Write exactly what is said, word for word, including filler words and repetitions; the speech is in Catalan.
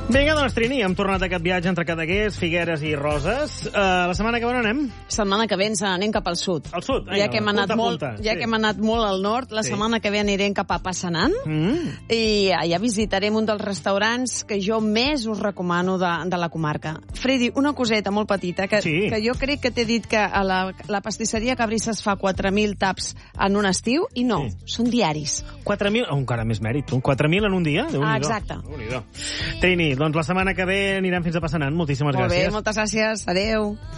Vinga, doncs, Trini, hem tornat aquest viatge entre Cadaqués, Figueres i Roses. Uh, la setmana que ve on anem? Setmana que ve ens anem cap al sud. Al sud? Vinga, ja que hem anat, punta, molt, punta. ja Sí. que hem anat molt al nord, la Sí. setmana que ve anirem cap a Passanant Mm. i allà visitarem un dels restaurants que jo més us recomano de, de la comarca. Freddy, una coseta molt petita, que, Sí. que jo crec que t'he dit que a la, la pastisseria Cabrisses fa quatre mil taps en un estiu, i no, Sí. són diaris. quatre mil, oh, encara més mèrit, tu. quatre mil en un dia? Déu-n'hi-do. Ah, exacte. Déu-n'hi-do. Trini, doncs la setmana que ve anirem fins a Passanant. Moltíssimes Molt gràcies. bé, moltes gràcies. Adéu.